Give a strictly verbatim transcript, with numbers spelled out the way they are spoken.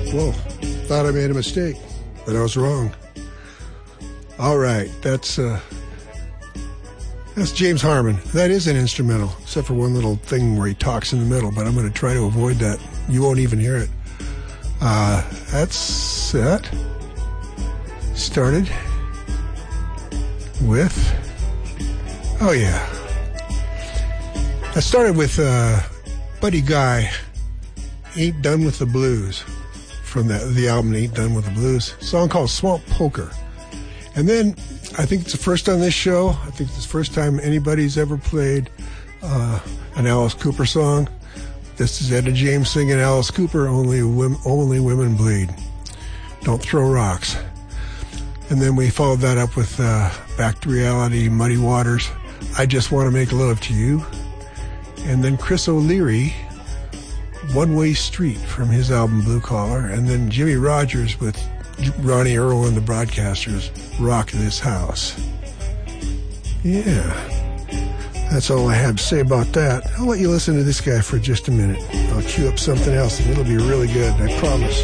Whoa, thought I made a mistake, but I was wrong. All right, that's uh, that's James Harmon. That is an instrumental, except for one little thing where he talks in the middle, but I'm going to try to avoid that. You won't even hear it. Uh, that's that. Started with, oh yeah. I started with uh, Buddy Guy, Ain't Done With the Blues, from the, the album Ain't Done With the Blues, a song called Swamp Poker. And then, I think it's the first on this show, I think it's the first time anybody's ever played uh, an Alice Cooper song. This is Etta James singing Alice Cooper, Only Women, Only Women Bleed. Don't Throw Rocks. And then we followed that up with uh, Back to Reality, Muddy Waters, I Just Want to Make Love to You. And then Chris O'Leary, One Way Street from his album Blue Collar. And then Jimmy Rogers with Ronnie Earl and the Broadcasters, Rock This House. Yeah. That's all I have to say about that. I'll let you listen to this guy for just a minute. I'll cue up something else and it'll be really good, I promise.